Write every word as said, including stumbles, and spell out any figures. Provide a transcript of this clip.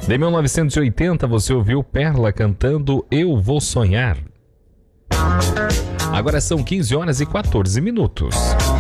De mil novecentos e oitenta, você ouviu Perla cantando Eu Vou Sonhar. Agora são quinze horas e quatorze minutos.